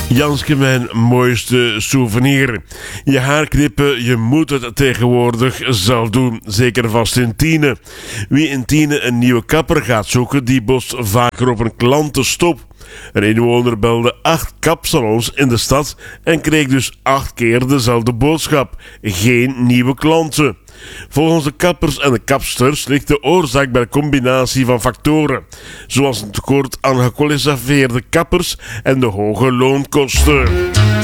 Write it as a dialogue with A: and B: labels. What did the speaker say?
A: Janske, mijn mooiste souvenir. Je haar knippen, je moet het tegenwoordig zelf doen. Zeker vast in Tiene. Wie in Tiene een nieuwe kapper gaat zoeken, die botst vaker op een klantenstop. Een inwoner belde 8 kapsalons in de stad en kreeg dus 8 keer dezelfde boodschap. Geen nieuwe klanten. Volgens de kappers en de kapsters ligt de oorzaak bij de combinatie van factoren, zoals een tekort aan gekwalificeerde kappers en de hoge loonkosten.